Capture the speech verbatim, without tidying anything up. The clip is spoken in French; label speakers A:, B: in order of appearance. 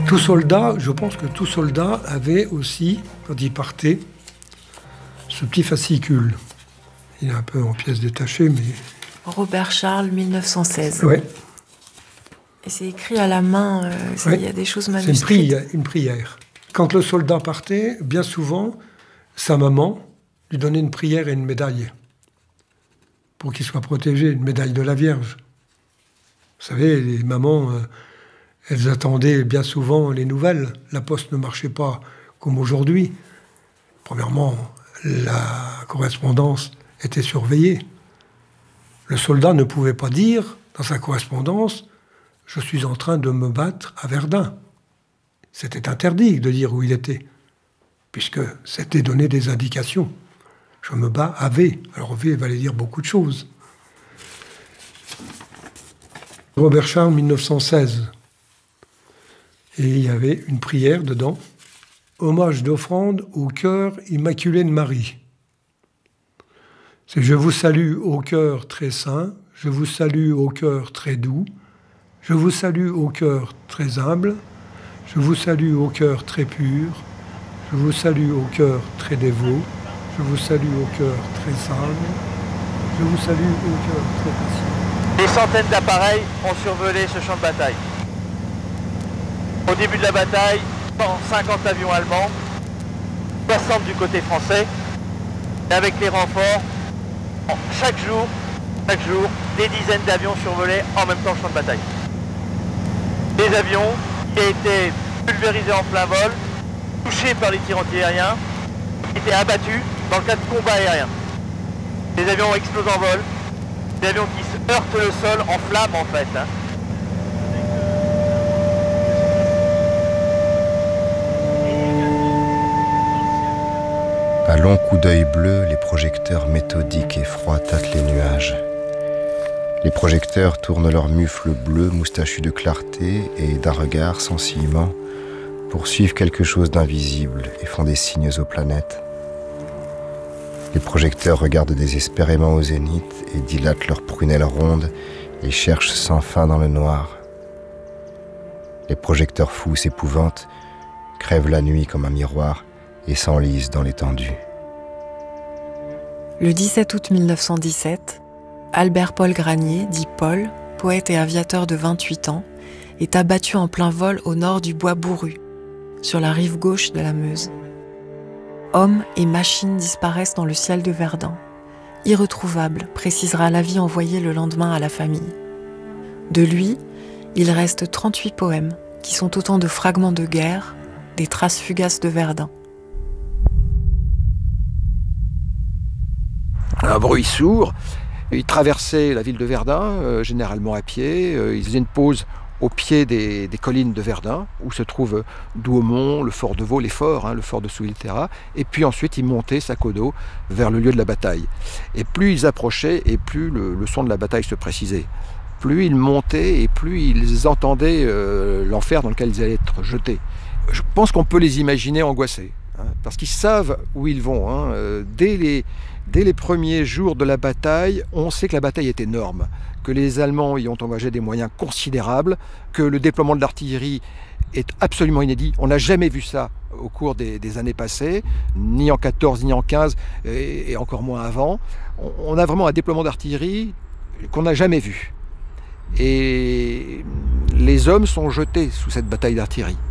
A: Tout soldat, je pense que tout soldat avait aussi, quand il partait, ce petit fascicule. Il est un peu en pièces détachées, mais...
B: Robert Charles, mille neuf cent seize.
A: Oui.
B: Et c'est écrit à la main, euh,
A: Ouais.
B: il y a des choses
A: C'est
B: manuscrites.
A: une prière, une prière. Quand le soldat partait, bien souvent, sa maman lui donnait une prière et une médaille pour qu'il soit protégé, une médaille de la Vierge. Vous savez, les mamans, euh, elles attendaient bien souvent les nouvelles. La poste ne marchait pas comme aujourd'hui. Premièrement, la correspondance était surveillée. Le soldat ne pouvait pas dire dans sa correspondance « Je suis en train de me battre à Verdun ». C'était interdit de dire où il était, puisque c'était donner des indications. Je me bats à V. Alors V va dire beaucoup de choses. Robert Charles, mille neuf cent seize. Et il y avait une prière dedans. Hommage d'offrande au cœur immaculé de Marie. C'est « Je vous salue au cœur très saint, je vous salue au cœur très doux, je vous salue au cœur très humble, je vous salue au cœur très pur, je vous salue au cœur très dévot, je vous salue au cœur très sage, je vous salue au cœur très patient. »
C: Des centaines d'appareils ont survolé ce champ de bataille. Au début de la bataille, cent cinquante avions allemands, soixante du côté français, et avec les renforts, chaque jour, chaque jour, des dizaines d'avions survolaient en même temps le champ de bataille. Des avions qui étaient pulvérisés en plein vol, touchés par les tirs antiaériens, qui étaient abattus dans le cas de combats aériens. Des avions explosent en vol, des avions qui se heurtent le sol en flammes en fait. Hein.
D: À longs coups d'œil bleu, les projecteurs méthodiques et froids tâtent les nuages. Les projecteurs tournent leurs mufles bleus moustachus de clarté et d'un regard sensilement poursuivent quelque chose d'invisible et font des signes aux planètes. Les projecteurs regardent désespérément au zénith et dilatent leurs prunelles rondes et cherchent sans fin dans le noir. Les projecteurs fous s'épouvantent, crèvent la nuit comme un miroir et s'enlisent dans l'étendue.
B: Le dix-sept août mille neuf cent dix-sept, Albert Paul Granier, dit Paul, poète et aviateur de vingt-huit ans, est abattu en plein vol au nord du bois Bourru, sur la rive gauche de la Meuse. Hommes et machines disparaissent dans le ciel de Verdun. Irretrouvable, précisera l'avis envoyé le lendemain à la famille. De lui, il reste trente-huit poèmes, qui sont autant de fragments de guerre, des traces fugaces de Verdun.
E: Un bruit sourd. Ils traversaient la ville de Verdun, euh, généralement à pied. Euh, ils faisaient une pause au pied des, des collines de Verdun, où se trouvent Douaumont, le fort de Vaux, les forts, hein, le fort de Souilterra. Et puis ensuite, ils montaient sac au dos vers le lieu de la bataille. Et plus ils approchaient, et plus le, le son de la bataille se précisait. Plus ils montaient, et plus ils entendaient euh, l'enfer dans lequel ils allaient être jetés. Je pense qu'on peut les imaginer angoissés, hein, parce qu'ils savent où ils vont. Hein. Euh, dès les... Dès les premiers jours de la bataille, on sait que la bataille est énorme, que les Allemands y ont engagé des moyens considérables, que le déploiement de l'artillerie est absolument inédit. On n'a jamais vu ça au cours des, des années passées, ni en quatorze, ni en quinze, et, et encore moins avant. On, on a vraiment un déploiement d'artillerie qu'on n'a jamais vu. Et les hommes sont jetés sous cette bataille d'artillerie.